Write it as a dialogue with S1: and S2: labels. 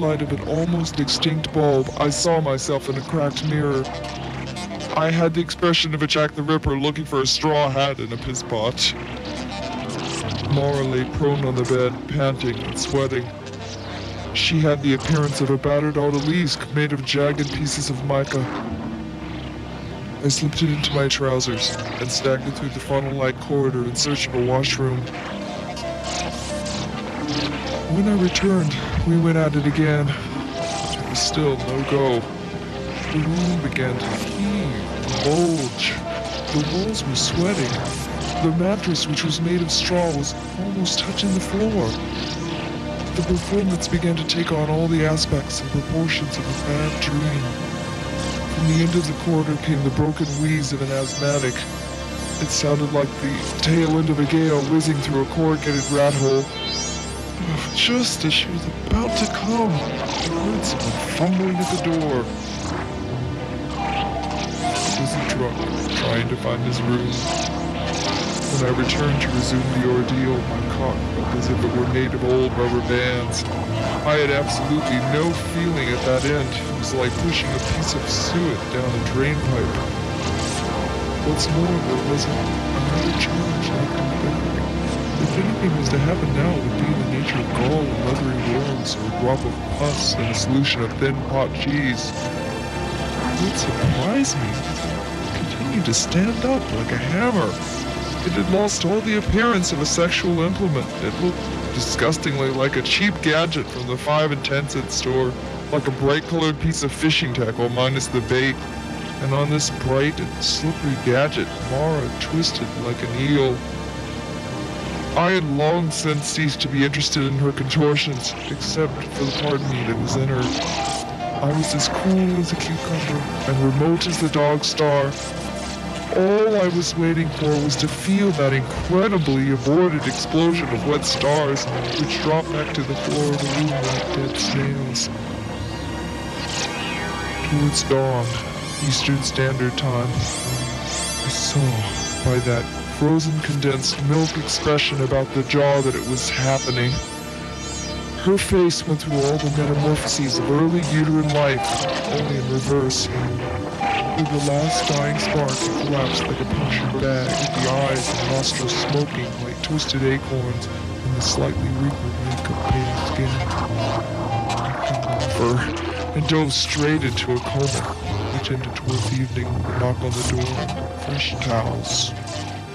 S1: light of an almost extinct bulb, I saw myself in a cracked mirror. I had the expression of a Jack the Ripper looking for a straw hat in a piss pot. Mara lay prone on the bed, panting and sweating. She had the appearance of a battered odalisque made of jagged pieces of mica. I slipped it into my trousers and staggered through the funnel-like corridor in search of a washroom. When I returned, we went at it again. It was still no go. The room began to heave and bulge. The walls were sweating. The mattress, which was made of straw, was almost touching the floor. The performance began to take on all the aspects and proportions of a bad dream. From the end of the corridor came the broken wheeze of an asthmatic. It sounded like the tail end of a gale whizzing through a corrugated rat hole. Just as she was about to come, I heard someone fumbling at the door. It was a drunk trying to find his room. When I returned to resume the ordeal, my cock felt as if it were made of old rubber bands. I had absolutely no feeling at that end. It was like pushing a piece of suet down a drain pipe. What's more, there wasn't another charge left in the bag. If anything was to happen now, it would be in the nature of gall and leathery worms, or a drop of pus in a solution of thin pot cheese. What surprised me was that it continued to stand up like a hammer. It had lost all the appearance of a sexual implement. It looked disgustingly like a cheap gadget from the 5 and 10 cent store, like a bright-colored piece of fishing tackle minus the bait. And on this bright and slippery gadget, Mara twisted like an eel. I had long since ceased to be interested in her contortions, except for the part of me that was in her. I was as cool as a cucumber and remote as the dog star. All I was waiting for was to feel that incredibly aborted explosion of wet stars which dropped back to the floor of the room like dead snails. Towards dawn, Eastern Standard Time, I saw by that frozen condensed milk expression about the jaw that it was happening. Her face went through all the metamorphoses of early uterine life, only in reverse. With the last dying spark, it collapsed like a punctured bag, with the eyes and nostrils smoking like twisted acorns and the slightly wrinkled makeup painted skin. I hung off her and dove straight into a coma, which ended towards evening with a knock on the door and fresh towels.